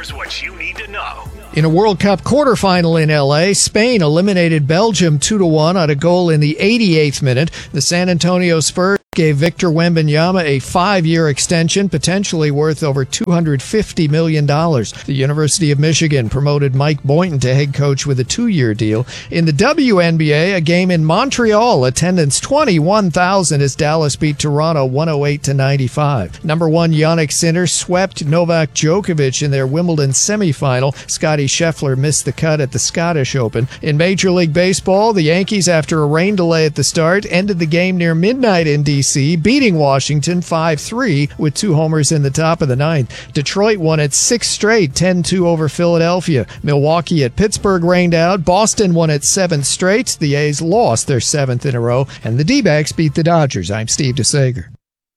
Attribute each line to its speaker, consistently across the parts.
Speaker 1: Here's what you need to know.
Speaker 2: In a World Cup quarterfinal in L.A., Spain eliminated Belgium 2-1 on a goal in the 88th minute. The San Antonio Spurs gave Victor Wembanyama a 5-year extension, potentially worth over $250 million. The University of Michigan promoted Mike Boynton to head coach with a 2-year deal. In the WNBA, a game in Montreal, attendance 21,000 as Dallas beat Toronto 108-95. Number one Jannik Sinner swept Novak Djokovic in their Wimbledon semifinal. Scottie Scheffler missed the cut at the Scottish Open. In Major League Baseball, the Yankees, after a rain delay at the start, ended the game near midnight in D.C., beating Washington 5-3 with 2 homers in the top of the ninth. Detroit won its 6th straight, 10-2 over Philadelphia. Milwaukee at Pittsburgh rained out. Boston won its 7th straight. The A's lost their 7th in a row, and the D-backs beat the Dodgers. I'm Steve DeSager.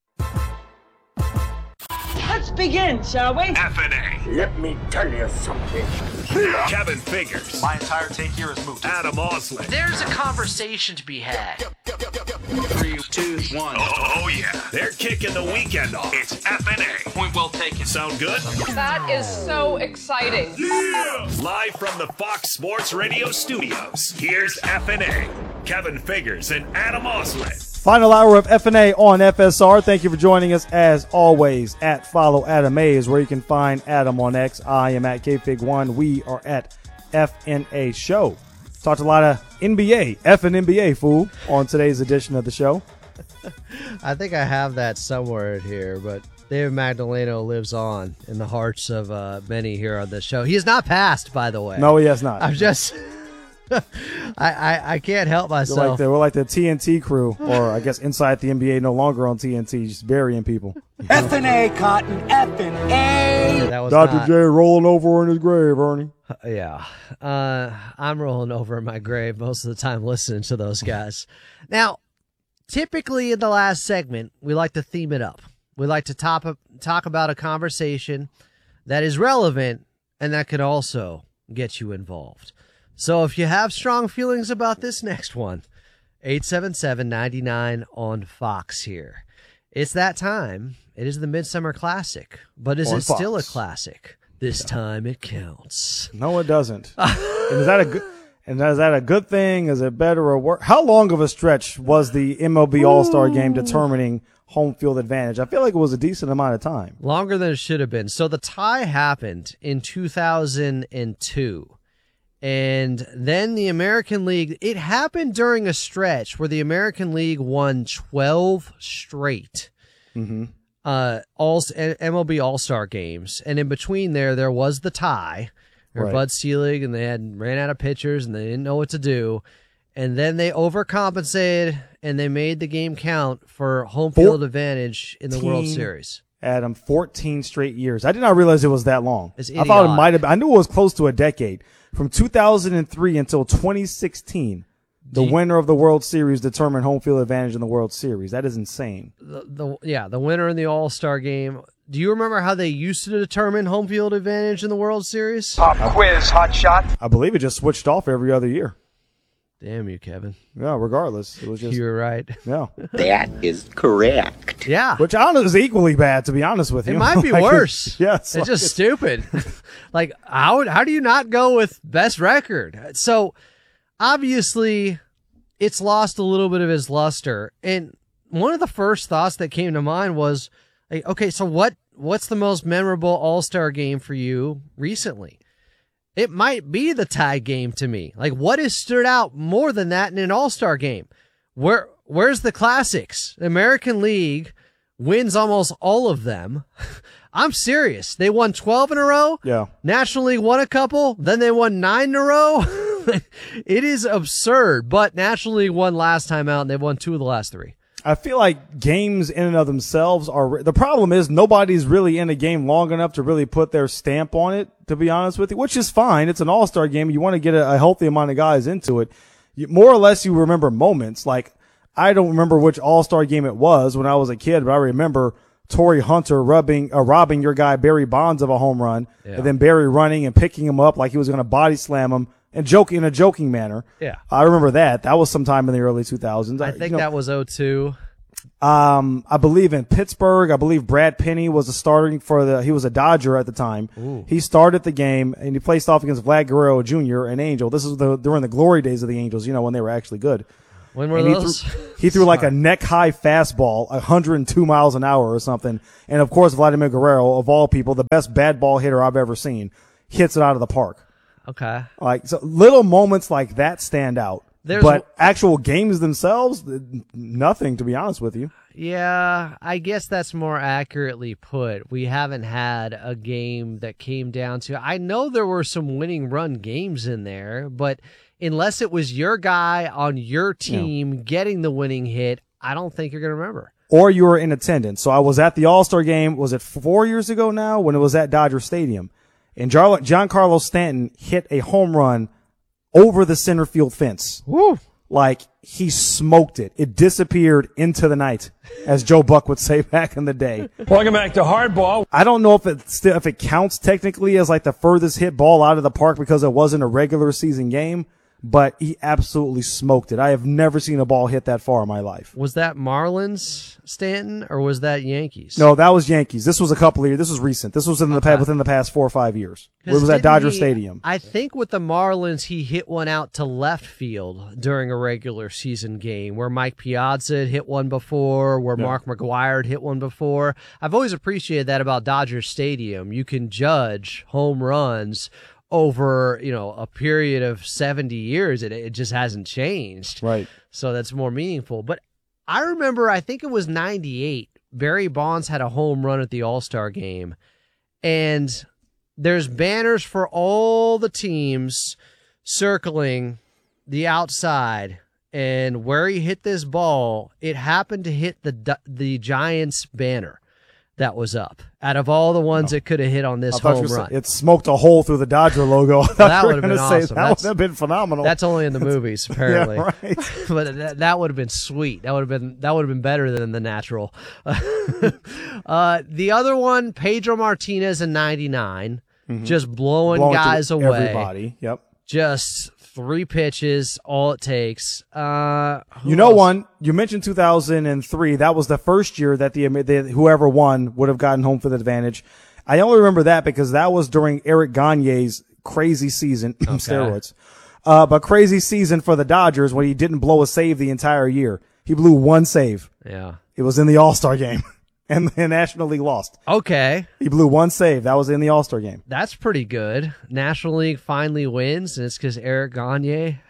Speaker 3: Let's begin, shall we?
Speaker 1: FNA.
Speaker 4: Let me tell you something.
Speaker 1: Kevin Figures.
Speaker 5: My entire take here is moot.
Speaker 1: Adam Osley.
Speaker 6: There's a conversation to be had.
Speaker 5: 3, 2, 1.
Speaker 1: Oh, yeah. They're kicking the weekend off. It's FNA.
Speaker 5: Point well taken.
Speaker 1: Sound good?
Speaker 7: That is so exciting.
Speaker 1: Yeah! Live from the Fox Sports Radio studios, here's FNA. Kevin Figures and Adam Osley.
Speaker 8: Final hour of FNA on FSR. Thank you for joining us as always at Follow Adam A is where you can find Adam on X. I am at KFig1. We are at FNA Show. Talked a lot of NBA, NBA, fool, on today's edition of the show.
Speaker 9: I think I have that somewhere here, but David Magdaleno lives on in the hearts of many here on this show. He has not passed, by the way.
Speaker 8: No, he has not.
Speaker 9: I'm just... I can't help myself.
Speaker 8: We're like the TNT crew, or I guess Inside the NBA, no longer on TNT, just burying people.
Speaker 3: FNA, Cotton, FNA.
Speaker 9: That was
Speaker 8: Dr. J rolling over in his grave, Ernie.
Speaker 9: Yeah. I'm rolling over in my grave most of the time listening to those guys. Now, typically in the last segment, we like to theme it up. We like to talk about a conversation that is relevant and that could also get you involved. So if you have strong feelings about this next one, 877-99 on Fox here. It's that time. It is the Midsummer Classic. But is it still a classic? This time it counts.
Speaker 8: No, it doesn't. And is that a good thing? Is it better or worse? How long of a stretch was the MLB All-Star Game determining home field advantage? I feel like it was a decent amount of time.
Speaker 9: Longer than it should have been. So the tie happened in 2002. And then the American League, it happened during a stretch where the American League won 12 straight MLB All-Star games. And in between there was the tie, or
Speaker 8: right.
Speaker 9: Bud Selig, and they ran out of pitchers and they didn't know what to do. And then they overcompensated and they made the game count for home field advantage in the World Series.
Speaker 8: Adam, 14 straight years. I did not realize it was that long.
Speaker 9: It's
Speaker 8: I thought it might have been. I knew it was close to a decade. From 2003 until 2016, the winner of the World Series determined home field advantage in the World Series. That is insane.
Speaker 9: The winner in the All-Star game. Do you remember how they used to determine home field advantage in the World Series?
Speaker 4: Pop quiz, hot shot.
Speaker 8: I believe it just switched off every other year.
Speaker 9: Damn you, Kevin.
Speaker 8: Yeah, regardless. It was just.
Speaker 9: You're right.
Speaker 8: Yeah.
Speaker 4: That is correct.
Speaker 9: Yeah.
Speaker 8: Which I don't know is equally bad, to be honest with you.
Speaker 9: It might be worse.
Speaker 8: Yes.
Speaker 9: It's just stupid. Like, how do you not go with best record? So, obviously, it's lost a little bit of its luster. And one of the first thoughts that came to mind was, like, okay, so what's the most memorable All-Star game for you recently? It might be the tie game to me. Like, what has stood out more than that in an All-Star game? Where's the classics? The American League wins almost all of them. I'm serious. They won 12 in a row.
Speaker 8: Yeah.
Speaker 9: National League won a couple. Then they won 9 in a row. It is absurd. But National League won last time out, and they've won 2 of the last 3.
Speaker 8: I feel like games in and of themselves are, the problem is nobody's really in a game long enough to really put their stamp on it, to be honest with you, which is fine. It's an all-star game. You want to get a healthy amount of guys into it. More or less you remember moments. Like, I don't remember which all-star game it was when I was a kid, but I remember Torrey Hunter robbing your guy Barry Bonds of a home run, and then Barry running and picking him up like he was going to body slam him. And in a joking manner.
Speaker 9: Yeah.
Speaker 8: I remember that. That was sometime in the early 2000s.
Speaker 9: I think that was 02.
Speaker 8: I believe in Pittsburgh. I believe Brad Penny was he was a Dodger at the time.
Speaker 9: Ooh.
Speaker 8: He started the game and he faced off against Vlad Guerrero Jr., an Angel. This is during the glory days of the Angels, when they were actually good.
Speaker 9: When were
Speaker 8: and
Speaker 9: those?
Speaker 8: He threw like a neck-high fastball, 102 miles an hour or something. And, of course, Vladimir Guerrero, of all people, the best bad ball hitter I've ever seen, hits it out of the park.
Speaker 9: Okay.
Speaker 8: So little moments like that stand out. But actual games themselves, nothing, to be honest with you.
Speaker 9: Yeah, I guess that's more accurately put. We haven't had a game that came down to. I know there were some winning run games in there, but unless it was your guy on your team getting the winning hit, I don't think you're going to remember.
Speaker 8: Or you were in attendance. So I was at the All-Star game, was it 4 years ago now, when it was at Dodger Stadium. And Giancarlo Stanton hit a home run over the center field fence.
Speaker 9: Woo.
Speaker 8: Like, he smoked it. It disappeared into the night, as Joe Buck would say back in the day.
Speaker 10: Welcome back to Hardball.
Speaker 8: I don't know if it counts technically as like the furthest hit ball out of the park because it wasn't a regular season game, but he absolutely smoked it. I have never seen a ball hit that far in my life.
Speaker 9: Was that Marlins, Stanton, or was that Yankees?
Speaker 8: No, that was Yankees. This was a couple of years. This was recent. This was within the past 4 or 5 years. It was at Dodger Stadium.
Speaker 9: I think with the Marlins, he hit one out to left field during a regular season game where Mike Piazza had hit one before, where Mark McGwire had hit one before. I've always appreciated that about Dodger Stadium. You can judge home runs over, a period of 70 years. It just hasn't changed.
Speaker 8: Right.
Speaker 9: So that's more meaningful. But I remember, I think it was 98, Barry Bonds had a home run at the All-Star game. And there's banners for all the teams circling the outside. And where he hit this ball, it happened to hit the Giants banner that was up. Out of all the ones it could have hit on this home run.
Speaker 8: It smoked a hole through the Dodger logo.
Speaker 9: That would have been awesome.
Speaker 8: That would have been phenomenal.
Speaker 9: That's only in the movies, apparently.
Speaker 8: Yeah, right.
Speaker 9: But that would have been sweet. That would have been better than the natural. The other one, Pedro Martinez in 99, just blowing guys away.
Speaker 8: Everybody. Yep.
Speaker 9: Just 3 pitches, all it takes.
Speaker 8: One, you mentioned 2003. That was the first year that whoever won would have gotten home field advantage. I only remember that because that was during Eric Gagne's crazy season, steroids. But crazy season for the Dodgers when he didn't blow a save the entire year. He blew one save.
Speaker 9: Yeah.
Speaker 8: It was in the All-Star game. And the National League lost.
Speaker 9: Okay.
Speaker 8: He blew one save. That was in the All-Star game.
Speaker 9: That's pretty good. National League finally wins, and it's because Eric Gagne.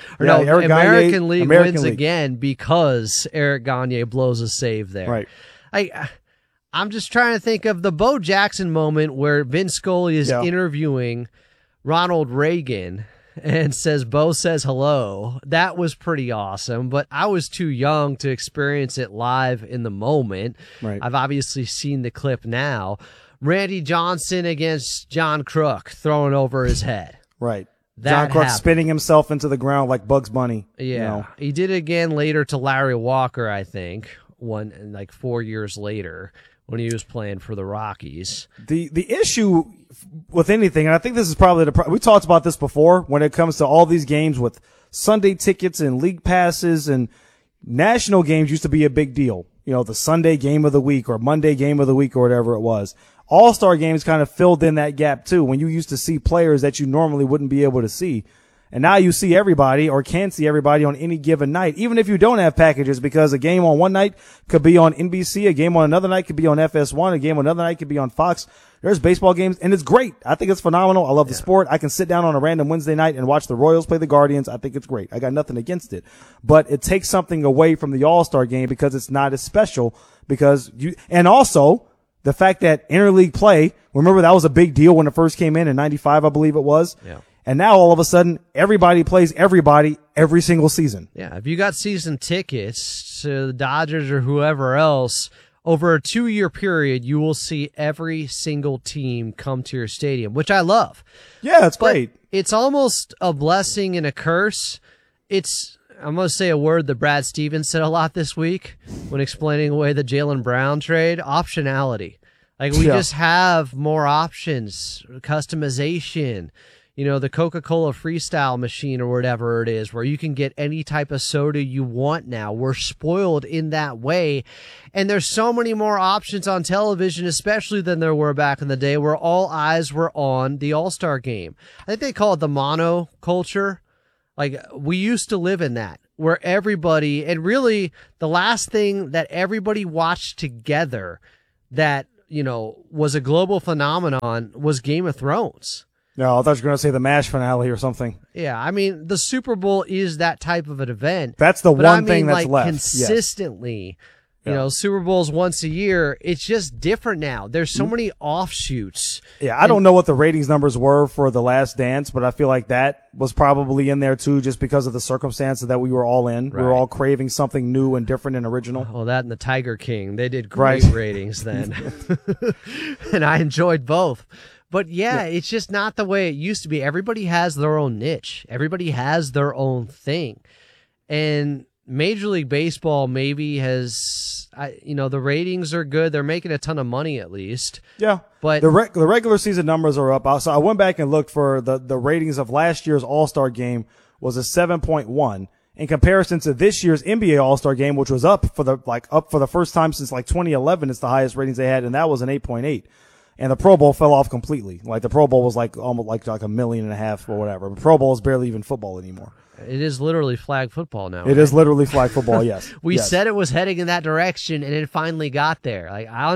Speaker 9: American League wins again because Eric Gagne blows a save there.
Speaker 8: Right.
Speaker 9: I'm just trying to think of the Bo Jackson moment where Vin Scully is interviewing Ronald Reagan and Bo says hello. That was pretty awesome, but I was too young to experience it live in the moment.
Speaker 8: Right.
Speaker 9: I've obviously seen the clip now. Randy Johnson against John Crook throwing over his head.
Speaker 8: Right.
Speaker 9: That
Speaker 8: John Crook
Speaker 9: happened.
Speaker 8: spinning himself into the ground like Bugs Bunny.
Speaker 9: Yeah. He did it again later to Larry Walker, I think, 4 years later when he was playing for the Rockies.
Speaker 8: The issue with anything, and I think this is probably we talked about this before when it comes to all these games with Sunday tickets and league passes, and national games used to be a big deal. The Sunday game of the week or Monday game of the week or whatever it was. All-Star games kind of filled in that gap too, when you used to see players that you normally wouldn't be able to see. And now you see everybody or can see everybody on any given night, even if you don't have packages, because a game on one night could be on NBC, a game on another night could be on FS1, a game on another night could be on Fox. There's baseball games, and it's great. I think it's phenomenal. I love the sport. I can sit down on a random Wednesday night and watch the Royals play the Guardians. I think it's great. I got nothing against it. But it takes something away from the All-Star game because it's not as special and also the fact that interleague play, remember that was a big deal when it first came in 95, I believe it was.
Speaker 9: Yeah.
Speaker 8: And now all of a sudden, everybody plays everybody every single season.
Speaker 9: Yeah, if you got season tickets to the Dodgers or whoever else, over a 2-year period, you will see every single team come to your stadium, which I love.
Speaker 8: Yeah, it's great.
Speaker 9: It's almost a blessing and a curse. I'm going to say a word that Brad Stevens said a lot this week when explaining away the Jaylen Brown trade: optionality. We just have more options, customization. the Coca-Cola Freestyle machine or whatever it is, where you can get any type of soda you want now. We're spoiled in that way. And there's so many more options on television, especially than there were back in the day, where all eyes were on the All-Star game. I think they call it the mono culture. Like, we used to live in that, where everybody, and really the last thing that everybody watched together that, was a global phenomenon was Game of Thrones.
Speaker 8: No, I thought you were going to say the MASH finale or something.
Speaker 9: Yeah, I mean, the Super Bowl is that type of an event.
Speaker 8: That's the one thing that's left.
Speaker 9: Consistently,
Speaker 8: Yes.
Speaker 9: Super Bowls once a year. It's just different now. There's so many offshoots.
Speaker 8: Yeah, I don't know what the ratings numbers were for The Last Dance, but I feel like that was probably in there too, just because of the circumstances that we were all in. Right. We were all craving something new and different and original.
Speaker 9: Oh, that and the Tiger King. They did great ratings then. And I enjoyed both. But yeah, it's just not the way it used to be. Everybody has their own niche. Everybody has their own thing. And Major League Baseball maybe has, the ratings are good. They're making a ton of money at least.
Speaker 8: Yeah.
Speaker 9: But
Speaker 8: the regular season numbers are up. So I went back and looked for the ratings of last year's All-Star game was a 7.1 in comparison to this year's NBA All-Star game, which was up for the first time since 2011. It's the highest ratings they had, and that was an 8.8. And the Pro Bowl fell off completely. Like the Pro Bowl was almost like $1.5 million or whatever. The Pro Bowl is barely even football anymore.
Speaker 9: It is literally flag football now.
Speaker 8: It is literally flag football, yes.
Speaker 9: We said it was heading in that direction, and it finally got there.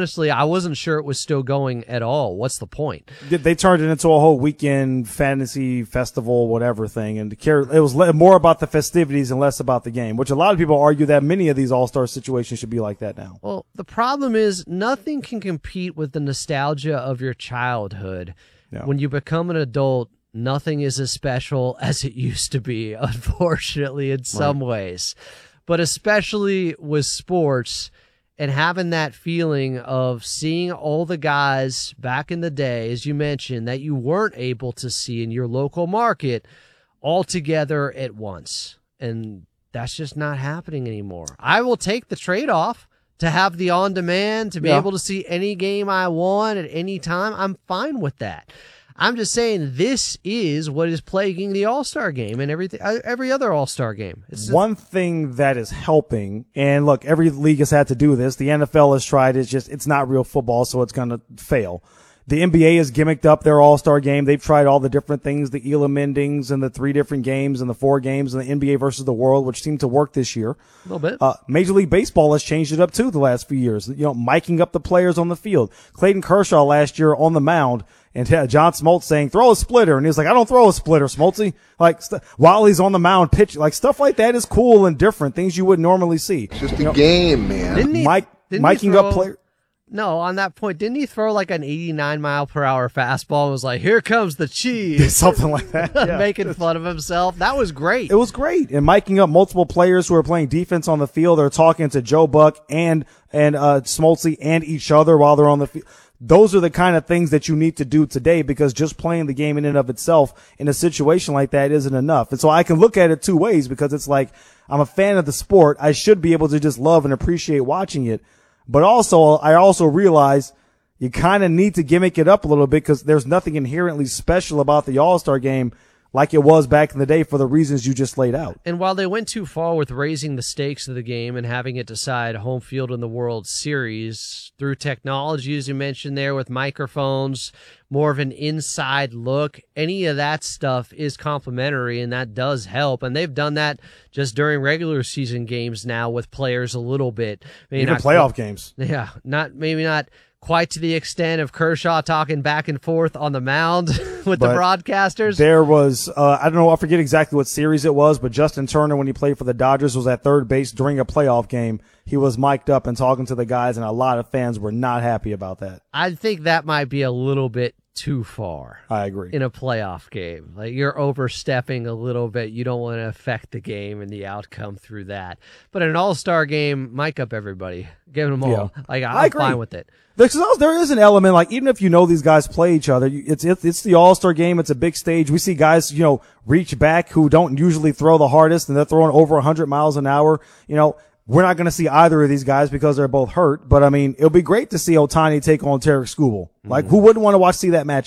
Speaker 9: I wasn't sure it was still going at all. What's the point?
Speaker 8: They turned it into a whole weekend fantasy festival, whatever thing, and it was more about the festivities and less about the game, which a lot of people argue that many of these all-star situations should be like that now.
Speaker 9: Well, the problem is nothing can compete with the nostalgia of your childhood.
Speaker 8: Yeah.
Speaker 9: When you become an adult, nothing is as special as it used to be, unfortunately, in some ways. But especially with sports and having that feeling of seeing all the guys back in the day, as you mentioned, that you weren't able to see in your local market all together at once. And that's just not happening anymore. I will take the trade-off to have the on-demand, to be able to see any game I want at any time. I'm fine with that. I'm just saying this is what is plaguing the All-Star game and every other All-Star game.
Speaker 8: One thing that is helping, and look, every league has had to do this. The NFL has tried. It's not real football, so it's going to fail. The NBA has gimmicked up their All-Star game. They've tried all the different things, the Elam endings and the 3 different games and the 4 games and the NBA versus the world, which seemed to work this year.
Speaker 9: A little bit.
Speaker 8: Major League Baseball has changed it up too the last few years. Miking up the players on the field. Clayton Kershaw last year on the mound, and John Smoltz saying, throw a splitter. And he was like, I don't throw a splitter, Smoltzy. While he's on the mound pitching, stuff like that is cool and different, things you wouldn't normally see.
Speaker 4: It's just a game, man.
Speaker 8: Miking up players.
Speaker 9: No, on that point, didn't he throw an 89-mile-per-hour fastball and was like, here comes the cheese?
Speaker 8: Something like that. Yeah.
Speaker 9: Making fun of himself. That was great.
Speaker 8: It was great. And miking up multiple players who are playing defense on the field. They're talking to Joe Buck and Smoltzy and each other while they're on the field. Those are the kind of things that you need to do today, because just playing the game in and of itself in a situation like that isn't enough. And so I can look at it 2 ways, because it's like, I'm a fan of the sport. I should be able to just love and appreciate watching it. But also, I also realize you kind of need to gimmick it up a little bit, because there's nothing inherently special about the All-Star game like it was back in the day for the reasons you just laid out.
Speaker 9: And while they went too far with raising the stakes of the game and having it decide home field in the World Series through technology, as you mentioned there, with microphones, more of an inside look, any of that stuff is complimentary, and that does help. And they've done that just during regular season games now with players a little bit.
Speaker 8: Maybe even playoff games.
Speaker 9: Yeah, maybe not quite to the extent of Kershaw talking back and forth on the mound with the broadcasters.
Speaker 8: There was, I don't know, I forget exactly what series it was, but Justin Turner, when he played for the Dodgers, was at third base during a playoff game. He was mic'd up and talking to the guys, and a lot of fans were not happy about that.
Speaker 9: I think that might be a little bit too far.
Speaker 8: I agree.
Speaker 9: In a playoff game. You're overstepping a little bit. You don't want to affect the game and the outcome through that. But in an all-star game, mic up everybody. Give them all.
Speaker 8: Yeah.
Speaker 9: I'm fine with it.
Speaker 8: There is an element, even if you know these guys play each other, it's the All-Star game. It's a big stage. We see guys, reach back who don't usually throw the hardest, and they're throwing over 100 miles an hour. We're not going to see either of these guys because they're both hurt. But, it'll be great to see Ohtani take on Tarek Skubal. Who wouldn't want to see that matchup?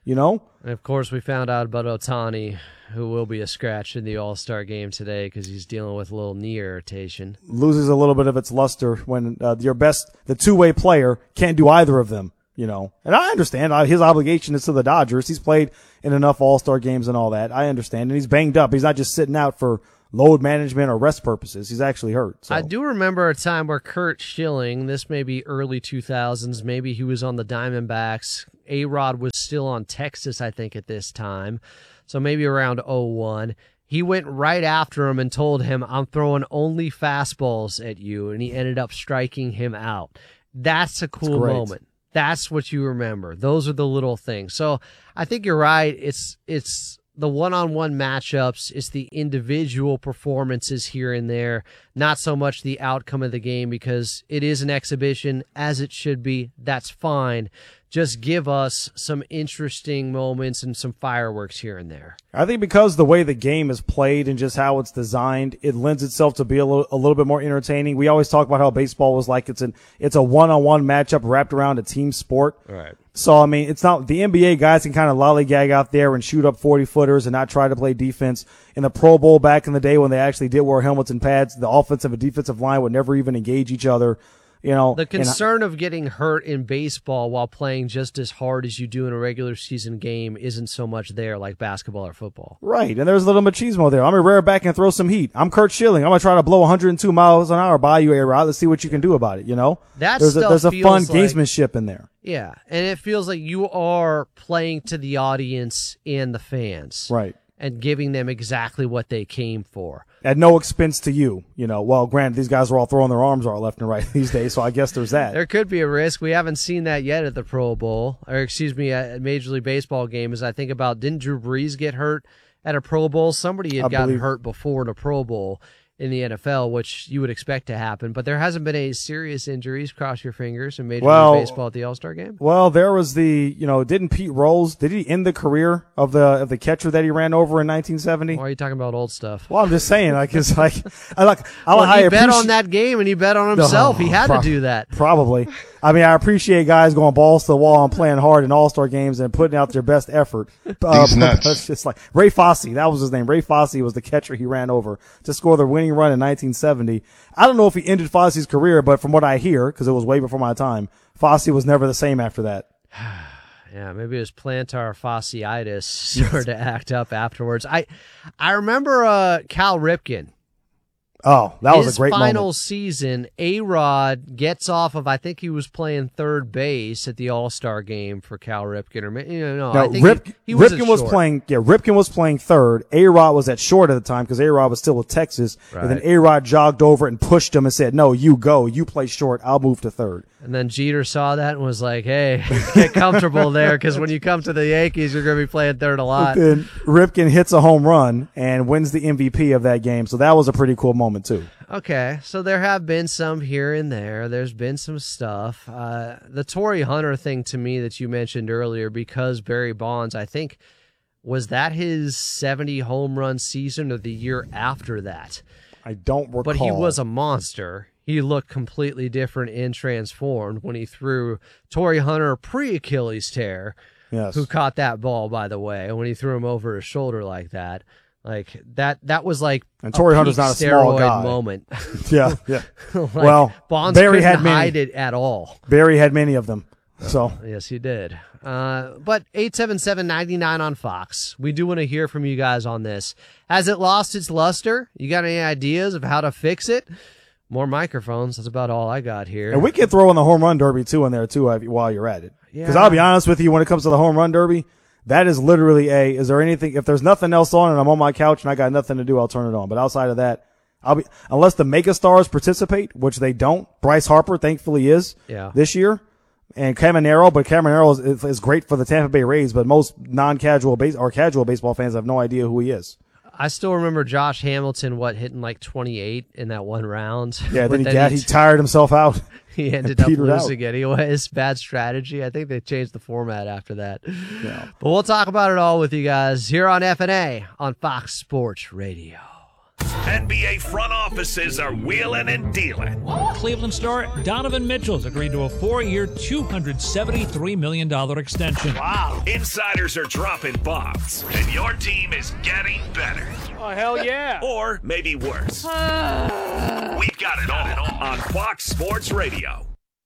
Speaker 8: you know?
Speaker 9: And of course, we found out about Ohtani, who will be a scratch in the All-Star game today because he's dealing with a little knee irritation.
Speaker 8: Loses a little bit of its luster when the two-way player can't do either of them, you know. And I understand his obligation is to the Dodgers. He's played in enough All-Star games and all that. I understand. And he's banged up. He's not just sitting out for load management or rest purposes. He's actually hurt. So.
Speaker 9: I do remember a time where Curt Schilling, this may be early 2000s, maybe he was on the Diamondbacks. A-Rod was still on Texas, I think, at this time. So maybe around 01. He went right after him and told him, I'm throwing only fastballs at you. And he ended up striking him out. That's a cool moment. That's what you remember. Those are the little things. So I think you're right. It's the one-on-one matchups, it's the individual performances here and there, not so much the outcome of the game because it is an exhibition, as it should be. That's fine. Just give us some interesting moments and some fireworks here and there.
Speaker 8: I think because the way the game is played and just how it's designed, it lends itself to be a little bit more entertaining. We always talk about how baseball was like it's a one-on-one matchup wrapped around a team sport.
Speaker 9: Right.
Speaker 8: So, I mean, it's not the NBA guys can kind of lollygag out there and shoot up 40-footers and not try to play defense. In the Pro Bowl back in the day when they actually did wear helmets and pads, the offensive and defensive line would never even engage each other. You know,
Speaker 9: the concern of getting hurt in baseball while playing just as hard as you do in a regular season game isn't so much there like basketball or football.
Speaker 8: Right, and there's a little machismo there. I'm going to rear back and throw some heat. I'm Curt Schilling. I'm going to try to blow 102 miles an hour by you, A-Rod. Let's see what you can do about it, you know? There's a fun gamesmanship in there.
Speaker 9: Yeah, and it feels like you are playing to the audience and the fans.
Speaker 8: Right.
Speaker 9: And giving them exactly what they came for.
Speaker 8: At no expense to you, you know. Well, granted, these guys are all throwing their arms out left and right these days, so I guess there's that.
Speaker 9: There could be a risk. We haven't seen that yet at the Pro Bowl, or excuse me, at Major League Baseball game. As I think about, didn't Drew Brees get hurt at a Pro Bowl? Somebody had gotten hurt before in a Pro Bowl in the NFL, which you would expect to happen, but there hasn't been any serious injuries. Cross your fingers in Major League Baseball at the All-Star game.
Speaker 8: Well, there was didn't Pete Rose, did he end the career of the catcher that he ran over in 1970?
Speaker 9: Why are you talking about old stuff?
Speaker 8: Well, I'm just saying, he
Speaker 9: bet on that game and he bet on himself. He had to do that.
Speaker 8: Probably. I mean, I appreciate guys going balls to the wall and playing hard in All-Star games and putting out their best effort.
Speaker 10: These nuts.
Speaker 8: That's just like Ray Fosse. That was his name. Ray Fosse was the catcher he ran over to score the winning run in 1970. I don't know if he ended Fosse's career, but from what I hear, because it was way before my time, Fosse was never the same after that.
Speaker 9: Yeah, maybe it was plantar fasciitis started to act up afterwards. I remember Cal Ripken.
Speaker 8: Oh, that was a great moment.
Speaker 9: His final season, A-Rod gets off of, I think he was playing third base at the All-Star game for Cal Ripken. I think
Speaker 8: Ripken was playing third. A-Rod was at short at the time because A-Rod was still with Texas.
Speaker 9: Right.
Speaker 8: And then A-Rod jogged over and pushed him and said, no, you go. You play short. I'll move to third.
Speaker 9: And then Jeter saw that and was like, hey, get comfortable there because when you come to the Yankees, you're going to be playing third a lot.
Speaker 8: But then Ripken hits a home run and wins the MVP of that game. So that was a pretty cool moment, too.
Speaker 9: Okay, so there have been some here and there. There's been some stuff. The Torrey Hunter thing to me that you mentioned earlier, because Barry Bonds, I think, was that his 70 home run season or the year after that?
Speaker 8: I don't recall.
Speaker 9: But he was a monster. He looked completely different and transformed when he threw Torrey Hunter pre-Achilles tear,
Speaker 8: yes,
Speaker 9: who caught that ball, by the way, when he threw him over his shoulder like that. Like that was like
Speaker 8: and Torrey Hunter's not a small guy.
Speaker 9: Moment.
Speaker 8: Yeah.
Speaker 9: Like,
Speaker 8: well,
Speaker 9: Bonds
Speaker 8: Barry
Speaker 9: couldn't
Speaker 8: had many.
Speaker 9: hide it at all.
Speaker 8: Barry had many of them. So
Speaker 9: yes, he did. But 877-99 on Fox. We do want to hear from you guys on this. Has it lost its luster? You got any ideas of how to fix it? More microphones. That's about all I got here.
Speaker 8: And we can throw in the home run derby too in there too while you're at it. Because
Speaker 9: Yeah.
Speaker 8: I'll be honest with you, when it comes to the home run derby, that is literally is there anything, if there's nothing else on and I'm on my couch and I got nothing to do, I'll turn it on. But outside of that, unless the mega stars participate, which they don't. Bryce Harper thankfully is this year. And Caminero, is great for the Tampa Bay Rays, but most casual baseball fans have no idea who he is.
Speaker 9: I still remember Josh Hamilton, hitting like 28 in that one round.
Speaker 8: Yeah, then he tired himself out.
Speaker 9: He ended up losing anyways. Bad strategy. I think they changed the format after that.
Speaker 8: Yeah.
Speaker 9: But we'll talk about it all with you guys here on FNA on Fox Sports Radio.
Speaker 1: NBA front offices are wheeling and dealing.
Speaker 10: Cleveland star Donovan Mitchell's agreed to a 4-year, $273 million extension.
Speaker 1: Wow. Insiders are dropping bombs, and your team is getting better.
Speaker 11: Oh, hell yeah.
Speaker 1: Or maybe worse. We've got it all on Fox Sports Radio.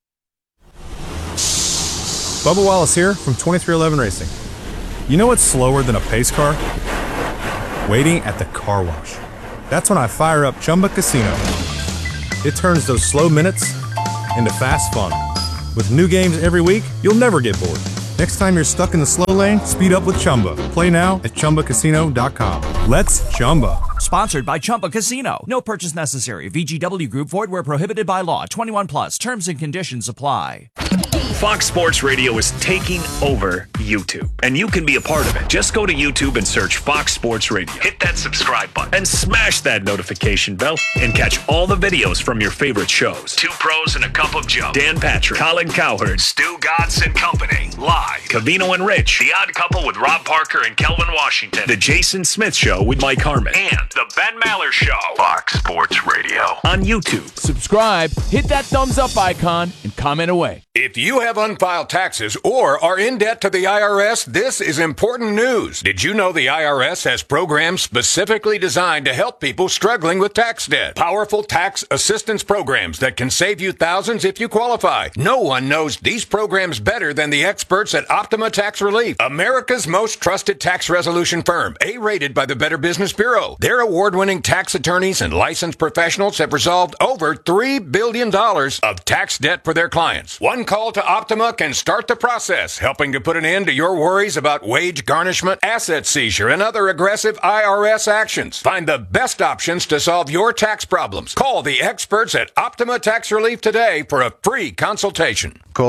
Speaker 12: Bubba Wallace here from 2311 Racing. You know what's slower than a pace car? Waiting at the car wash. That's when I fire up Chumba Casino. It turns those slow minutes into fast fun. With new games every week, you'll never get bored. Next time you're stuck in the slow lane, speed up with Chumba. Play now at ChumbaCasino.com. Let's Chumba.
Speaker 13: Sponsored by Chumba Casino. No purchase necessary. VGW Group. Void where prohibited by law. 21 plus. Terms and conditions apply.
Speaker 1: Fox Sports Radio is taking over YouTube, and you can be a part of it. Just go to YouTube and search Fox Sports Radio. Hit that subscribe button and smash that notification bell and catch all the videos from your favorite shows. Two Pros and a Cup of Joe, Dan Patrick, Colin Cowherd, Stu Godson and Company, Live, Cavino and Rich, The Odd Couple with Rob Parker and Kelvin Washington, The Jason Smith Show with Mike Harmon, and The Ben Maller Show. Fox Sports Radio on YouTube.
Speaker 14: Subscribe, hit that thumbs up icon, and comment away.
Speaker 15: If you have unfiled taxes or are in debt to the IRS, this is important news. Did you know the IRS has programs specifically designed to help people struggling with tax debt? Powerful tax assistance programs that can save you thousands if you qualify. No one knows these programs better than the experts at Optima Tax Relief, America's most trusted tax resolution firm, A-rated by the Better Business Bureau. Their award-winning tax attorneys and licensed professionals have resolved over $3 billion of tax debt for their clients. One call to Optima can start the process, helping to put an end to your worries about wage garnishment, asset seizure, and other aggressive IRS actions. Find the best options to solve your tax problems. Call the experts at Optima Tax Relief today for a free consultation.
Speaker 16: Call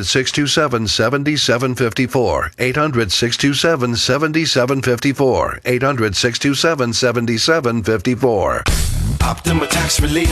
Speaker 16: 800-627-7754. 800-627-7754. 800-627-7754.
Speaker 17: Optima Tax Relief.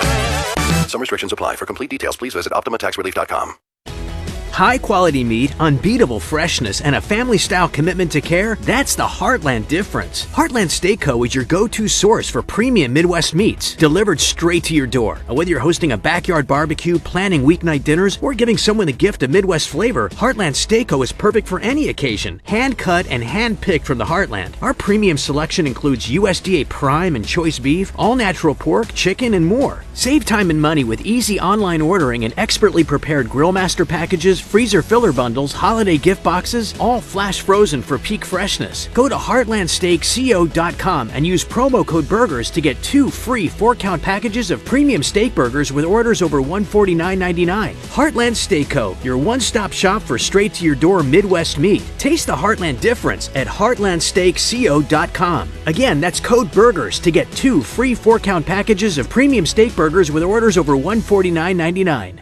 Speaker 18: Some restrictions apply. For complete details, please visit OptimaTaxRelief.com.
Speaker 19: High-quality meat, unbeatable freshness, and a family-style commitment to care, that's the Heartland difference. Heartland Steak Co. is your go-to source for premium Midwest meats, delivered straight to your door. Whether you're hosting a backyard barbecue, planning weeknight dinners, or giving someone the gift of Midwest flavor, Heartland Steak Co. is perfect for any occasion. Hand-cut and hand-picked from the Heartland. Our premium selection includes USDA Prime and Choice Beef, all-natural pork, chicken, and more. Save time and money with easy online ordering and expertly prepared Grillmaster packages, freezer filler bundles, holiday gift boxes, all flash frozen for peak freshness. Go to heartlandsteakco.com and use promo code BURGERS to get 2 free 4-count packages of premium steak burgers with orders over $149.99. Heartland Steak Co., your one-stop shop for straight-to-your-door Midwest meat. Taste the Heartland difference at heartlandsteakco.com. Again, that's code BURGERS to get 2 free 4-count packages of premium steak burgers with orders over $149.99.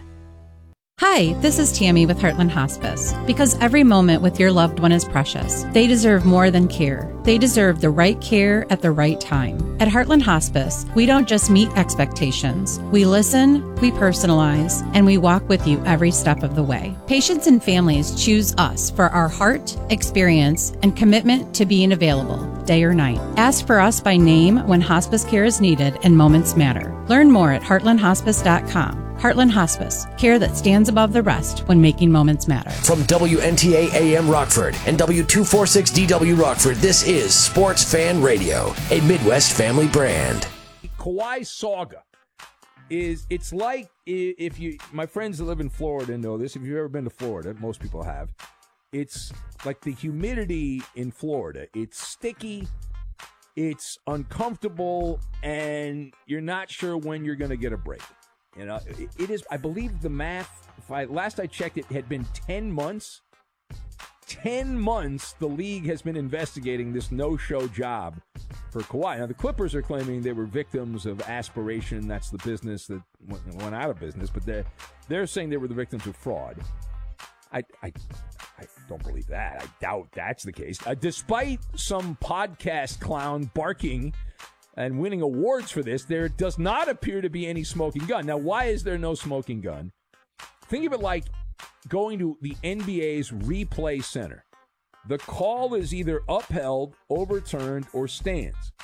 Speaker 20: Hi, this is Tammy with Heartland Hospice. Because every moment with your loved one is precious. They deserve more than care. They deserve the right care at the right time. At Heartland Hospice, we don't just meet expectations. We listen, we personalize, and we walk with you every step of the way. Patients and families choose us for our heart, experience, and commitment to being available, day or night. Ask for us by name when hospice care is needed and moments matter. Learn more at heartlandhospice.com. Heartland Hospice, care that stands above the rest when making moments matter.
Speaker 21: From WNTA AM Rockford and W246DW Rockford, this is Sports Fan Radio, a Midwest family brand.
Speaker 22: Kawhi saga it's like if you, my friends that live in Florida know this, if you've ever been to Florida, most people have, it's like the humidity in Florida. It's sticky, it's uncomfortable, and you're not sure when you're going to get a break. You know, it is, I believe the math, last I checked, it had been 10 months. 10 months the league has been investigating this no-show job for Kawhi. Now, the Clippers are claiming they were victims of aspiration. That's the business that went out of business. But they're saying they were the victims of fraud. I don't believe that. I doubt that's the case. Despite some podcast clown barking and winning awards for this, there does not appear to be any smoking gun. Now, why is there no smoking gun? Think of it like going to the NBA's replay center. The call is either upheld, overturned, or stands.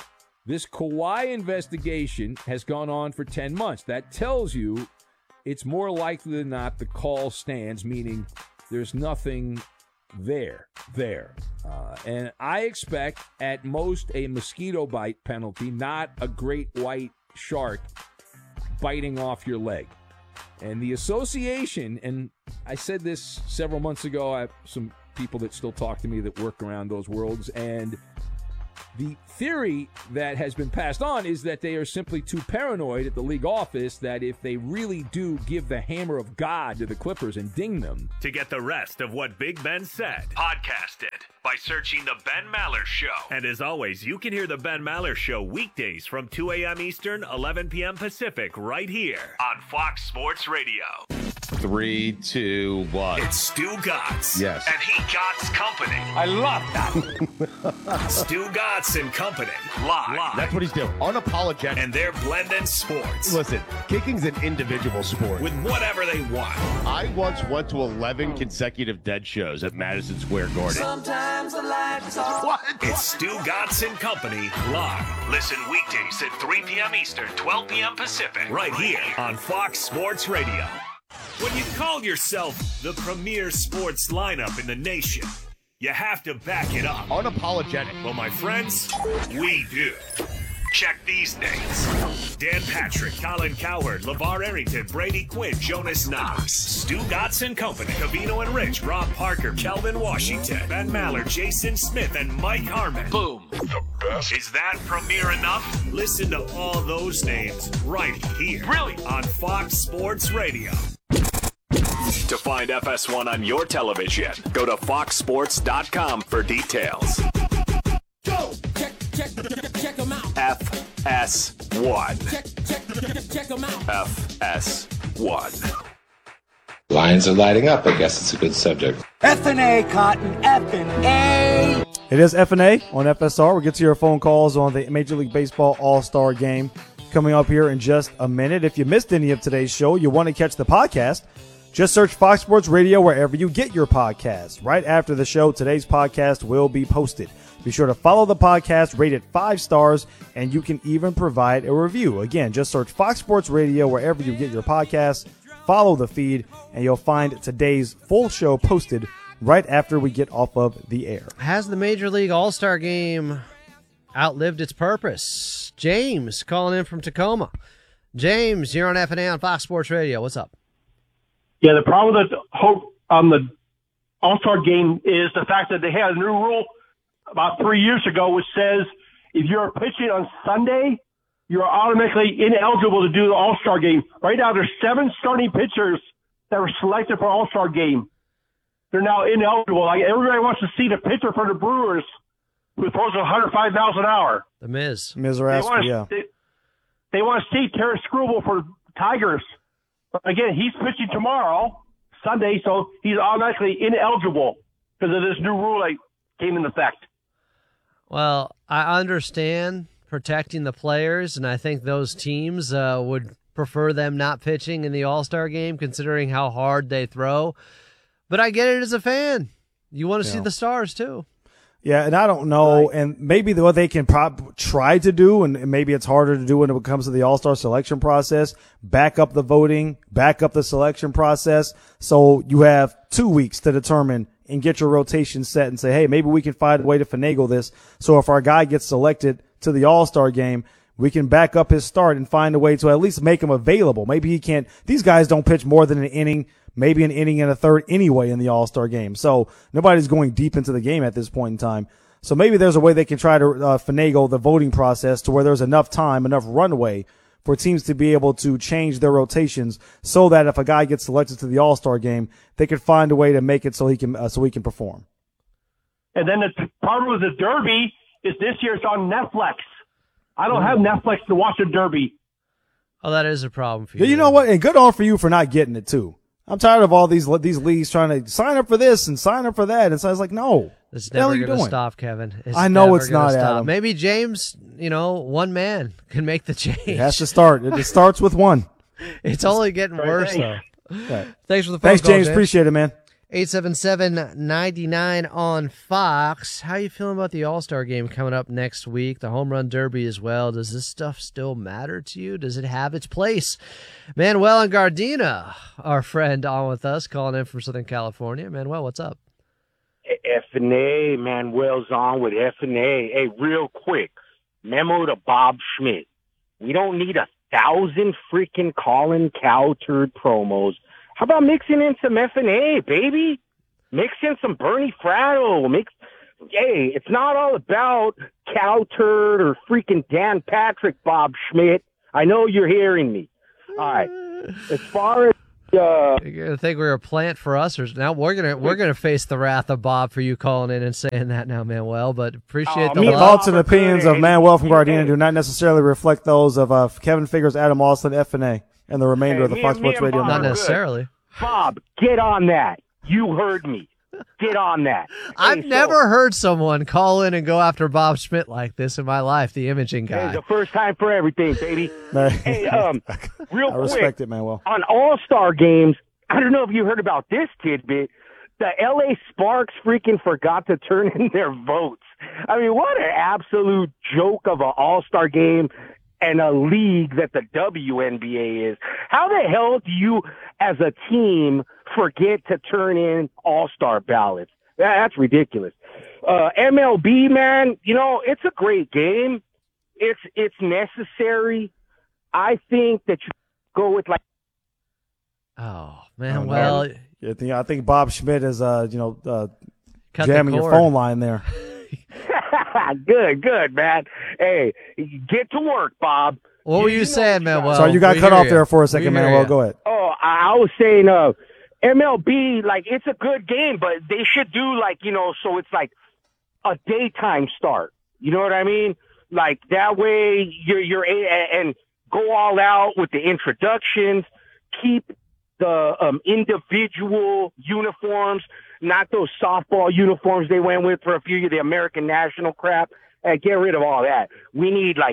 Speaker 22: This Kawhi investigation has gone on for 10 months. That tells you it's more likely than not the call stands, meaning there's nothing there. And I expect at most a mosquito bite penalty, not a great white shark biting off your leg. And the association, and I said this several months ago, I have some people that still talk to me that work around those worlds, and the theory that has been passed on is that they are simply too paranoid at the league office that if they really do give the hammer of God to the Clippers and ding them.
Speaker 1: To get the rest of what Big Ben said, podcast it by searching The Ben Maller Show. And as always, you can hear The Ben Maller Show weekdays from 2 a.m. Eastern, 11 p.m. Pacific, right here on Fox Sports Radio.
Speaker 11: 3, 2, 1.
Speaker 1: It's Stu Gotts.
Speaker 11: Yes.
Speaker 1: And he Gotts Company.
Speaker 11: I love that.
Speaker 1: Stu Gotts and Company. Live.
Speaker 11: That's what he's doing. Unapologetic.
Speaker 1: And they're blending sports.
Speaker 11: Listen, kicking's an individual sport.
Speaker 1: With whatever they want.
Speaker 11: I once went to 11 consecutive Dead shows at Madison Square Garden.
Speaker 1: Sometimes the lights off. What? It's Stu Gotts and Company live. Listen weekdays at 3 p.m. Eastern, 12 p.m. Pacific. Right here on Fox Sports Radio. When you call yourself the premier sports lineup in the nation, you have to back it up.
Speaker 11: Unapologetic.
Speaker 1: Well, my friends, we do. Check these names. Dan Patrick, Colin Cowherd, LeVar Arrington, Brady Quinn, Jonas Knox, Stu Gotts and Company, Covino and Rich, Rob Parker, Kelvin Washington, Ben Maller, Jason Smith, and Mike Harmon. Boom. The best. Is that premier enough? Listen to all those names right here. Really? On Fox Sports Radio. To find FS1 on your television, go to foxsports.com for details.
Speaker 17: Go! Check them out.
Speaker 1: FS1.
Speaker 17: Check them out.
Speaker 1: FS1.
Speaker 23: Lions are lighting up. I guess it's a good subject.
Speaker 3: F&A, Cotton. F&A.
Speaker 8: It is F&A on FSR. We'll get to your phone calls on the Major League Baseball All-Star Game coming up here in just a minute. If you missed any of today's show, you want to catch the podcast, just search Fox Sports Radio wherever you get your podcasts. Right after the show, today's podcast will be posted. Be sure to follow the podcast, rate it 5 stars, and you can even provide a review. Again, just search Fox Sports Radio wherever you get your podcasts. Follow the feed, and you'll find today's full show posted right after we get off of the air.
Speaker 9: Has the Major League All-Star Game outlived its purpose? James calling in from Tacoma. James, you're on F&A on Fox Sports Radio. What's up?
Speaker 24: Yeah, the problem with the All-Star Game is the fact that they had a new rule about 3 years ago which says if you're pitching on Sunday, you're automatically ineligible to do the All-Star Game. Right now, there's 7 starting pitchers that were selected for All-Star Game. They're now ineligible. Like, everybody wants to see the pitcher for the Brewers who throws 105 miles an hour.
Speaker 9: The Miz.
Speaker 8: Mizraski, yeah.
Speaker 24: They want to see Terrence Scrubble for Tigers. But again, he's pitching tomorrow, Sunday, so he's automatically ineligible because of this new rule that came into effect.
Speaker 9: Well, I understand protecting the players, and I think those teams would prefer them not pitching in the All-Star Game, considering how hard they throw. But I get it as a fan. You want to see the stars, too.
Speaker 8: Yeah, and I don't know, and maybe what they can try to do, and maybe it's harder to do when it comes to the All-Star selection process, back up the voting, back up the selection process, so you have 2 weeks to determine and get your rotation set and say, hey, maybe we can find a way to finagle this, so if our guy gets selected to the All-Star Game, we can back up his start and find a way to at least make him available. Maybe he can't – these guys don't pitch more than an inning, maybe an inning and a third anyway in the All-Star Game. So nobody's going deep into the game at this point in time. So maybe there's a way they can try to finagle the voting process to where there's enough time, enough runway for teams to be able to change their rotations so that if a guy gets selected to the All-Star Game, they could find a way to make it so he can perform.
Speaker 24: And then the problem with the Derby is this year it's on Netflix. I don't have Netflix to watch the Derby.
Speaker 9: Oh, that is a problem for you.
Speaker 8: You know what? And good on for you for not getting it, too. I'm tired of all these leagues trying to sign up for this and sign up for that. And so I was like, no.
Speaker 9: This is never going to stop, Kevin.
Speaker 8: I know it's not, Adam.
Speaker 9: Maybe James, one man can make the change.
Speaker 8: It has to start. It starts with one.
Speaker 9: It's only getting worse, though.
Speaker 8: Right.
Speaker 9: Thanks for the phone
Speaker 8: Thanks,
Speaker 9: call,
Speaker 8: James. Appreciate it, man.
Speaker 9: 877-99 on Fox. How you feeling about the All-Star game coming up next week? The Home Run Derby as well. Does this stuff still matter to you? Does it have its place? Manuel and Gardena, our friend, on with us, calling in from Southern California. Manuel, what's up?
Speaker 2: F&A, Manuel's on with F&A. Hey, real quick, memo to Bob Schmidt. We don't need 1,000 freaking Colin Cowherd promos. How about mixing in some F&A, baby? Mix in some Bernie Fratto. Hey, it's not all about Cowherd or freaking Dan Patrick, Bob Schmidt. I know you're hearing me. All right. As far as
Speaker 9: you're gonna think we were a plant for us, or now we're gonna face the wrath of Bob for you calling in and saying that now, Manuel. But appreciate the love.
Speaker 8: Thoughts and opinions of Manuel from Gardena do not necessarily reflect those of Kevin Figures, Adam Austin, F&A, and the remainder of the Fox Sports Radio.
Speaker 9: Not necessarily.
Speaker 2: Bob, get on that. You heard me. Get on that.
Speaker 9: I've never heard someone call in and go after Bob Schmidt like this in my life, the imaging guy.
Speaker 2: Hey, the first time for everything, baby. Hey, real quick.
Speaker 8: I respect it, Manuel.
Speaker 2: On All-Star games, I don't know if you heard about this tidbit. The LA Sparks freaking forgot to turn in their votes. I mean, what an absolute joke of an All-Star game and a league that the WNBA is. How the hell do you, as a team, forget to turn in all-star ballots? That's ridiculous. MLB, man, you know, it's a great game. It's necessary. I think that you go with like.
Speaker 9: Oh man, well,
Speaker 8: I think Bob Schmidt is jamming your
Speaker 9: cord.
Speaker 8: phone line there.
Speaker 2: Good, man. Hey, get to work, Bob.
Speaker 9: What were you saying, Manuel?
Speaker 8: Sorry, you got cut off there for a second, Manuel. Go ahead.
Speaker 2: Oh, I was saying, MLB, like, it's a good game, but they should do, like, you know, so it's like a daytime start. You know what I mean? Like, that way you're and go all out with the introductions, keep the individual uniforms, not those softball uniforms they went with for a few years, the American national crap. Get rid of all that. We need the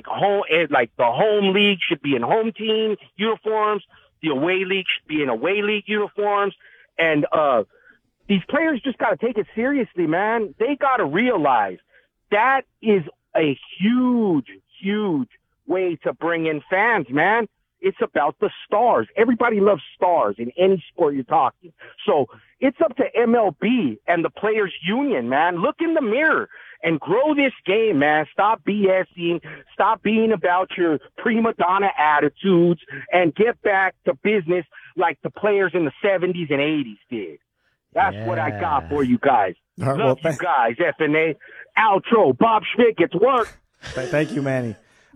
Speaker 2: home league should be in home team uniforms. The away league should be in away league uniforms. And these players just got to take it seriously, man. They got to realize that is a huge, huge way to bring in fans, man. It's about the stars. Everybody loves stars in any sport you're talking. So it's up to MLB and the players union, man. Look in the mirror and grow this game, man. Stop BSing. Stop being about your prima donna attitudes and get back to business like the players in the 70s and 80s did. That's what I got for you guys.
Speaker 8: Right,
Speaker 2: Love you guys, F&A. Outro. Bob Schmidt gets work.
Speaker 8: Thank you, Manny.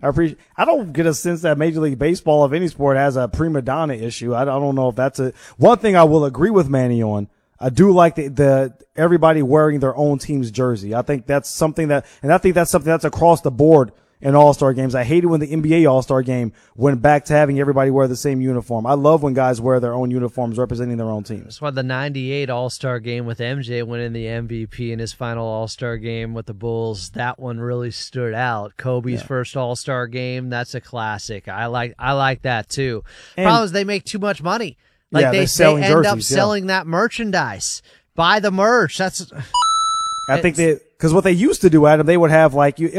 Speaker 8: I don't get a sense that Major League Baseball of any sport has a prima donna issue. I don't know if that's one thing I will agree with Manny on. I do like the everybody wearing their own team's jersey. I think that's something that's across the board in All-Star games. I hated when the NBA All-Star game went back to having everybody wear the same uniform. I love when guys wear their own uniforms representing their own teams.
Speaker 9: That's why the 98 All-Star game with MJ winning the MVP in his final All-Star game with the Bulls, that one really stood out. Kobe's first All-Star game, that's a classic. I like that too. Problem is they make too much money. Like they end up selling that merchandise. Buy the merch. That's
Speaker 8: I think because what they used to do, Adam, they would have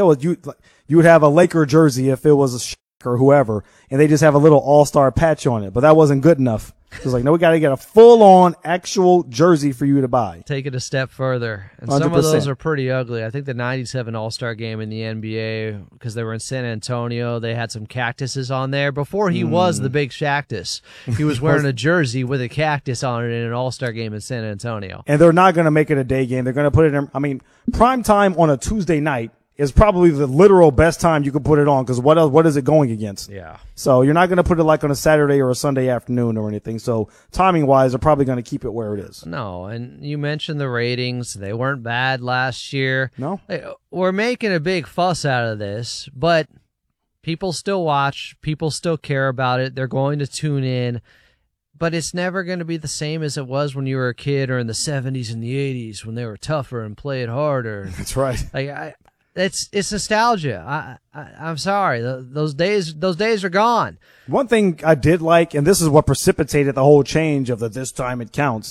Speaker 8: you would have a Laker jersey if it was a or whoever, and they just have a little all-star patch on it, but that wasn't good enough. It was like, no, we got to get a full-on actual jersey for you to buy.
Speaker 9: Take it a step further. And
Speaker 8: 100%.
Speaker 9: Some of those are pretty ugly. I think the 97 All-Star game in the NBA, because they were in San Antonio, they had some cactuses on there. Before he was the big Shactus, he was wearing a jersey with a cactus on it in an All-Star game in San Antonio.
Speaker 8: And they're not going to make it a day game. They're going to put it in, prime time on a Tuesday night is probably the literal best time you could put it on, because what is it going against?
Speaker 9: Yeah.
Speaker 8: So you're not going to put it like on a Saturday or a Sunday afternoon or anything. So timing-wise, they're probably going to keep it where it is.
Speaker 9: No, and you mentioned the ratings. They weren't bad last year.
Speaker 8: No.
Speaker 9: We're making a big fuss out of this, but people still watch. People still care about it. They're going to tune in. But it's never going to be the same as it was when you were a kid or in the 70s and the 80s when they were tougher and played harder.
Speaker 8: That's right.
Speaker 9: It's nostalgia. I'm sorry. Those days are gone.
Speaker 8: One thing I did like, and this is what precipitated the whole change of this time it counts.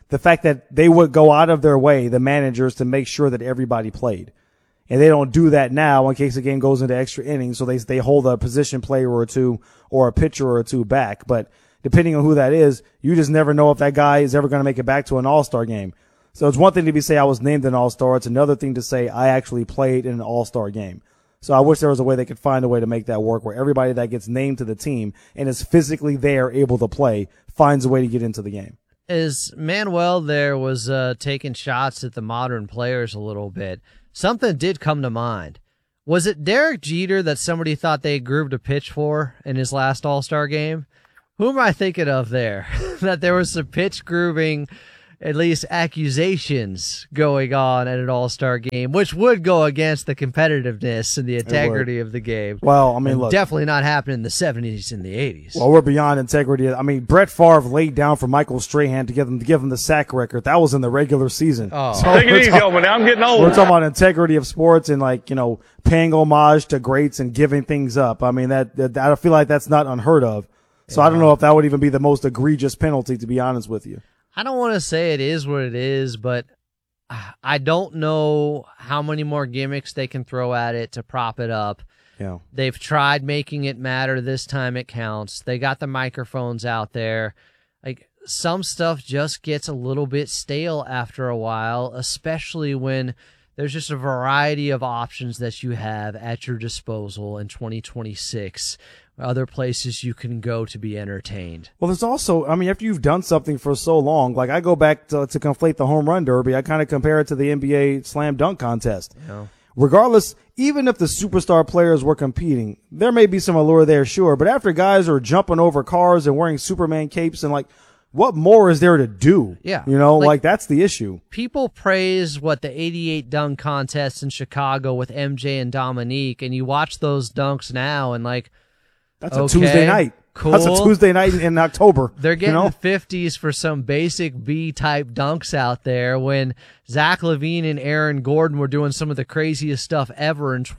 Speaker 8: the fact that they would go out of their way, the managers, to make sure that everybody played. And they don't do that now in case the game goes into extra innings. So they hold a position player or two or a pitcher or two back. But depending on who that is, you just never know if that guy is ever going to make it back to an All-Star game. So it's one thing to say I was named an All-Star. It's another thing to say I actually played in an All-Star game. So I wish there was a way they could find a way to make that work where everybody that gets named to the team and is physically there able to play finds a way to get into the game.
Speaker 9: As Manuel there was taking shots at the modern players a little bit, something did come to mind. Was it Derek Jeter that somebody thought they grooved a pitch for in his last All-Star game? Who am I thinking of there? That there was some pitch grooving, at least accusations going on at an All-Star game, which would go against the competitiveness and the integrity of the game.
Speaker 8: Well, I mean, look.
Speaker 9: Definitely not happening in the 70s and the 80s.
Speaker 8: Well, we're beyond integrity. I mean, Brett Favre laid down for Michael Strahan to give him the sack record. That was in the regular season.
Speaker 9: Oh.
Speaker 8: So
Speaker 4: Take it easy, Owen. I'm getting old.
Speaker 8: We're talking about integrity of sports and, like, paying homage to greats and giving things up. I mean, that I feel like that's not unheard of. So I don't know if that would even be the most egregious penalty, to be honest with you.
Speaker 9: I don't want to say it is what it is, but I don't know how many more gimmicks they can throw at it to prop it up.
Speaker 8: Yeah.
Speaker 9: They've tried making it matter. This time it counts. They got the microphones out there. Like, some stuff just gets a little bit stale after a while, especially when there's just a variety of options that you have at your disposal in 2026. Other places you can go to be entertained.
Speaker 8: Well, there's also, I mean, after you've done something for so long, like I go back to conflate the home run derby, I kind of compare it to the NBA slam dunk contest.
Speaker 9: Yeah.
Speaker 8: Regardless, even if the superstar players were competing, there may be some allure there, sure. But after guys are jumping over cars and wearing Superman capes and, like, what more is there to do?
Speaker 9: Yeah.
Speaker 8: Like that's the issue.
Speaker 9: People praise the 88 dunk contest in Chicago with MJ and Dominique, and you watch those dunks now and, like,
Speaker 8: that's a Tuesday night.
Speaker 9: Cool.
Speaker 8: That's a Tuesday night in October.
Speaker 9: They're getting 50s for some basic B-type dunks out there when Zach LaVine and Aaron Gordon were doing some of the craziest stuff ever in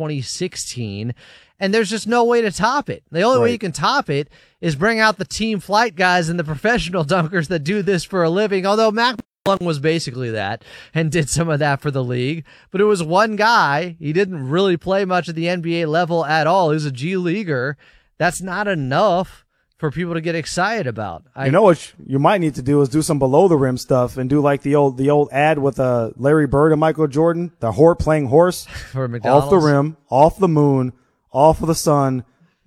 Speaker 9: 2016, and there's just no way to top it. The only way you can top it is bring out the team flight guys and the professional dunkers that do this for a living, although Mac was basically that and did some of that for the league, but it was one guy. He didn't really play much at the NBA level at all. He was a G Leaguer. That's not enough for people to get excited about.
Speaker 8: You know what you might need to do is do some below the rim stuff and do like the old ad with Larry Bird and Michael Jordan, the playing horse
Speaker 9: for McDonald's.
Speaker 8: Off the rim, off the moon, off of the sun,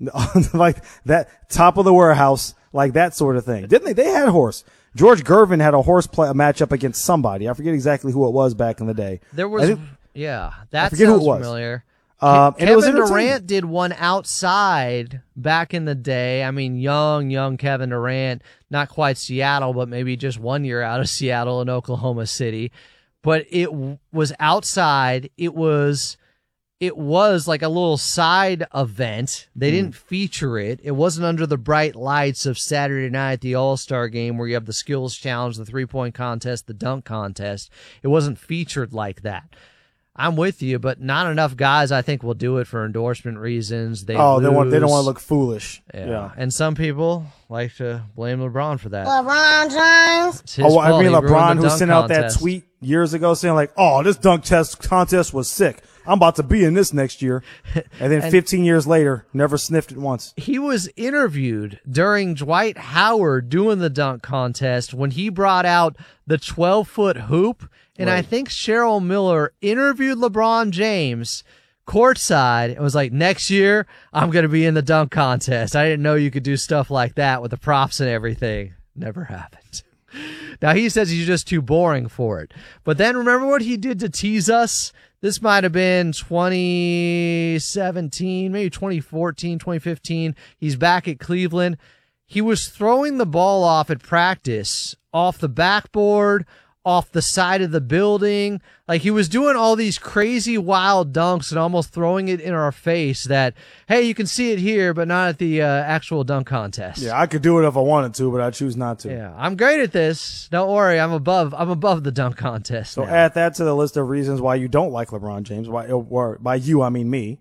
Speaker 8: like that, top of the warehouse, like that sort of thing. Didn't they? They had horse. George Gervin had a horse matchup against somebody. I forget exactly who it was back in the day.
Speaker 9: There was, that sounds familiar.
Speaker 8: And it was
Speaker 9: Kevin Durant did one outside back in the day. I mean, young Kevin Durant, not quite Seattle, but maybe just 1 year out of Seattle in Oklahoma City. But it was outside. It was like a little side event. They didn't feature it. It wasn't under the bright lights of Saturday night, the All-Star game, where you have the skills challenge, the three-point contest, the dunk contest. It wasn't featured like that. I'm with you, but not enough guys, I think, will do it for endorsement reasons. They don't want to
Speaker 8: look foolish.
Speaker 9: Yeah. And some people like to blame LeBron for that.
Speaker 5: LeBron James.
Speaker 9: It's his fault.
Speaker 8: I mean,
Speaker 9: He ruined
Speaker 8: LeBron,
Speaker 9: the
Speaker 8: who sent out that tweet years ago saying, like, oh, this dunk contest was sick. I'm about to be in this next year. And then 15 years later, never sniffed it once.
Speaker 9: He was interviewed during Dwight Howard doing the dunk contest when he brought out the 12-foot hoop. And I think Cheryl Miller interviewed LeBron James courtside and was like, next year, I'm going to be in the dunk contest. I didn't know you could do stuff like that with the props and everything. Never happened. Now, he says he's just too boring for it. But then remember what he did to tease us? This might have been 2017, maybe 2014, 2015. He's back at Cleveland. He was throwing the ball off at practice, off the backboard, off the side of the building. Like, he was doing all these crazy wild dunks and almost throwing it in our face that, hey, you can see it here, but not at the actual dunk contest.
Speaker 8: Yeah, I could do it if I wanted to, but I choose not to.
Speaker 9: Yeah, I'm great at this. Don't worry, I'm above the dunk contest.
Speaker 8: So
Speaker 9: now.
Speaker 8: add that to the list of reasons why you don't like LeBron James. By you, I mean me.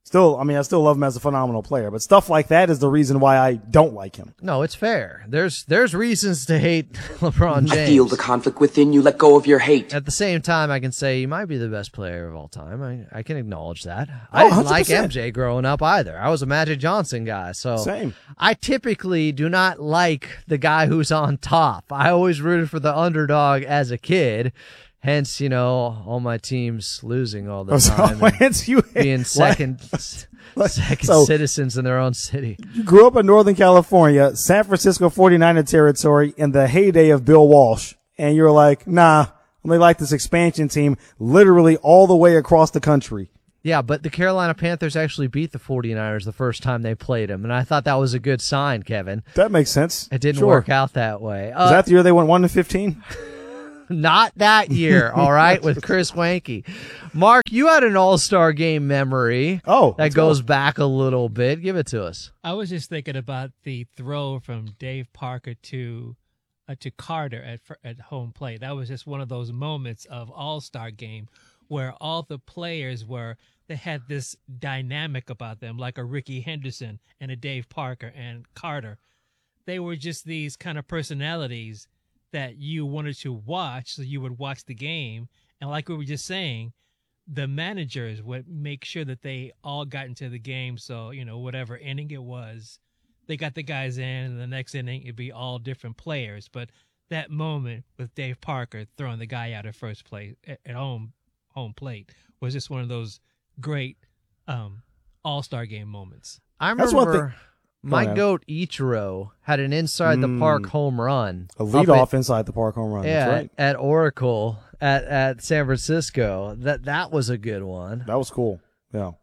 Speaker 8: Still, I mean, I still love him as a phenomenal player, but stuff like that is the reason why I don't like him.
Speaker 9: No, it's fair. There's reasons to hate LeBron James.
Speaker 4: I feel the conflict within you. Let go of your hate.
Speaker 9: At the same time, I can say he might be the best player of all time. I can acknowledge that. I didn't
Speaker 8: 100%.
Speaker 9: like MJ growing up either. I was a Magic Johnson guy. So
Speaker 8: Same.
Speaker 9: I typically do not like the guy who's on top. I always rooted for the underdog as a kid. Hence, all my teams losing all the time.
Speaker 8: Hence you
Speaker 9: being second citizens in their own city.
Speaker 8: You grew up in Northern California, San Francisco 49er territory in the heyday of Bill Walsh. And you're like, nah, they like this expansion team literally all the way across the country.
Speaker 9: Yeah, but the Carolina Panthers actually beat the 49ers the first time they played them. And I thought that was a good sign, Kevin.
Speaker 8: That makes sense.
Speaker 9: It didn't work out that way.
Speaker 8: Is that the year they went 1-15?
Speaker 9: Not that year, all right, with Chris Wanke. Mark, you had an all-star game memory. That goes back a little bit. Give it to us.
Speaker 5: I was just thinking about the throw from Dave Parker to Carter at home plate. That was just one of those moments of all-star game where all the players they had this dynamic about them, like a Ricky Henderson and a Dave Parker and Carter. They were just these kind of personalities that you wanted to watch, so you would watch the game. And like we were just saying, the managers would make sure that they all got into the game. So, whatever inning it was, they got the guys in, and the next inning it'd be all different players. But that moment with Dave Parker throwing the guy out at first place at home plate was just one of those great all-star game moments.
Speaker 9: I remember my GOAT Ichiro had an inside the park home run.
Speaker 8: A leadoff inside the park home run.
Speaker 9: Yeah,
Speaker 8: That's right.
Speaker 9: at Oracle at San Francisco. That was a good one.
Speaker 8: That was cool. Yeah.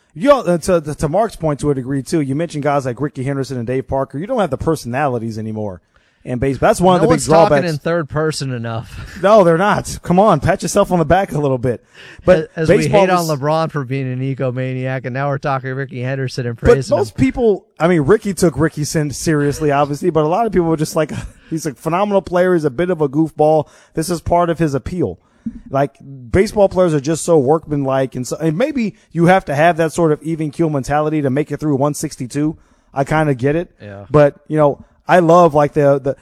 Speaker 8: To Mark's point to a degree too, you mentioned guys like Ricky Henderson and Dave Parker. You don't have the personalities anymore in baseball. That's one of the big drawbacks.
Speaker 9: No one's talking in third person enough.
Speaker 8: No, they're not. Come on, pat yourself on the back a little bit. But
Speaker 9: as we hate on LeBron for being an egomaniac, and now we're talking Ricky Henderson and praising
Speaker 8: him. But most people, I mean, Ricky took Ricky seriously, obviously, but a lot of people were just like, he's a phenomenal player. He's a bit of a goofball. This is part of his appeal. Like, baseball players are just so workmanlike, and maybe you have to have that sort of even keel mentality to make it through 162. I kind of get it.
Speaker 9: Yeah.
Speaker 8: But, I love with the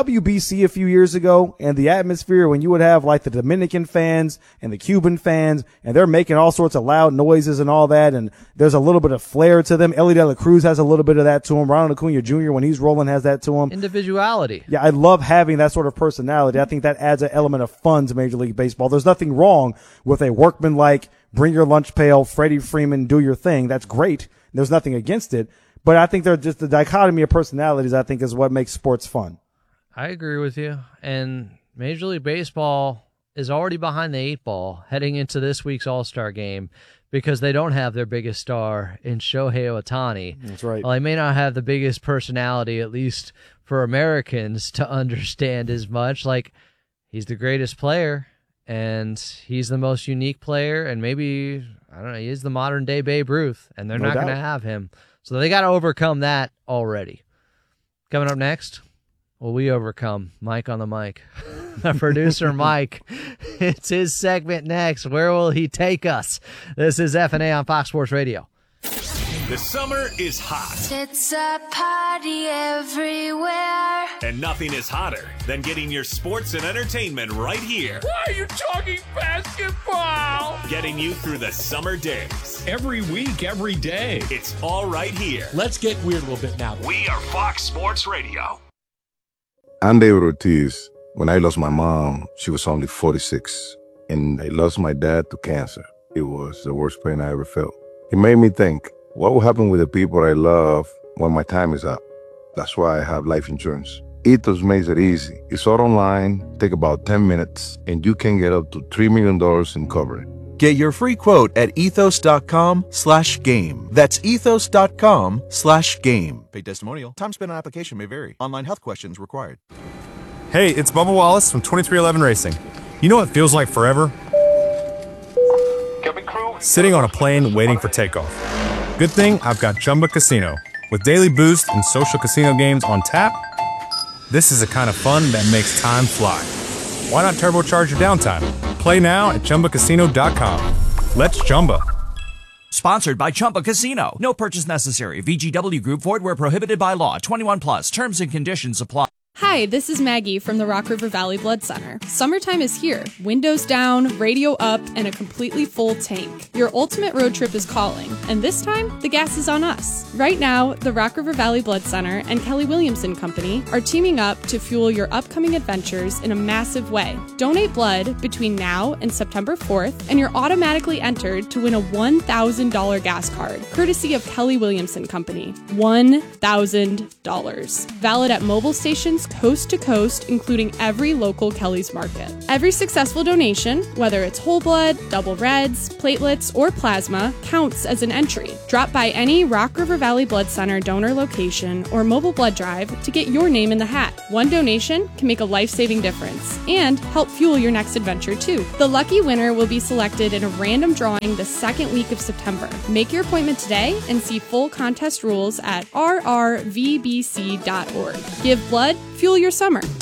Speaker 8: WBC a few years ago and the atmosphere when you would have like the Dominican fans and the Cuban fans, and they're making all sorts of loud noises and all that, and there's a little bit of flair to them. Ellie De La Cruz has a little bit of that to him. Ronald Acuna Jr. when he's rolling has that to him.
Speaker 9: Individuality.
Speaker 8: Yeah, I love having that sort of personality. I think that adds an element of fun to Major League Baseball. There's nothing wrong with a workmanlike, bring your lunch pail, Freddie Freeman, do your thing. That's great. There's nothing against it. But I think they're just the dichotomy of personalities, I think, is what makes sports fun.
Speaker 9: I agree with you. And Major League Baseball is already behind the 8 ball heading into this week's All-Star game because they don't have their biggest star in Shohei Ohtani.
Speaker 8: That's right.
Speaker 9: Well, they may not have the biggest personality, at least for Americans, to understand as much. Like, he's the greatest player, and he's the most unique player, and maybe, I don't know, he is the modern-day Babe Ruth, and they're not going to have him. So they got to overcome that already. Coming up next, will we overcome Mike on the mic? Our producer, Mike. It's his segment next. Where will he take us? This is F&A on Fox Sports Radio.
Speaker 1: The summer is hot.
Speaker 6: It's a party everywhere.
Speaker 1: And nothing is hotter than getting your sports and entertainment right here.
Speaker 17: Why are you talking basketball?
Speaker 1: Getting you through the summer days.
Speaker 14: Every week, every day.
Speaker 1: It's all right here.
Speaker 14: Let's get weird a little bit now.
Speaker 1: We are Fox Sports Radio.
Speaker 7: I'm David Ortiz. When I lost my mom, she was only 46. And I lost my dad to cancer. It was the worst pain I ever felt. It made me think, what will happen with the people I love when my time is up? That's why I have life insurance. Ethos makes it easy. It's all online, take about 10 minutes, and you can get up to $3 million in coverage.
Speaker 25: Get your free quote at ethos.com/game. That's ethos.com/game.
Speaker 26: Paid testimonial. Time spent on application may vary. Online health questions required.
Speaker 12: Hey, it's Bubba Wallace from 2311 Racing. You know what feels like forever? Sitting on a plane waiting for takeoff. Good thing I've got Chumba Casino. With daily boost and social casino games on tap, this is the kind of fun that makes time fly. Why not turbocharge your downtime? Play now at ChumbaCasino.com. Let's Chumba.
Speaker 10: Sponsored by Chumba Casino. No purchase necessary. VGW Group. Void where prohibited by law. 21 plus. Terms and conditions apply.
Speaker 13: Hi, this is Maggie from the Rock River Valley Blood Center. Summertime is here. Windows down, radio up, and a completely full tank. Your ultimate road trip is calling, and this time, the gas is on us. Right now, the Rock River Valley Blood Center and Kelly Williamson Company are teaming up to fuel your upcoming adventures in a massive way. Donate blood between now and September 4th, and you're automatically entered to win a $1,000 gas card, courtesy of Kelly Williamson Company. $1,000. Valid at mobile stations coast to coast, including every local Kelly's Market. Every successful donation, whether it's whole blood, double reds, platelets, or plasma, counts as an entry. Drop by any Rock River Valley Blood Center donor location or mobile blood drive to get your name in the hat. One donation can make a life-saving difference and help fuel your next adventure too. The lucky winner will be selected in a random drawing the second week of September. Make your appointment today and see full contest rules at rrvbc.org. Give blood, fuel your summer.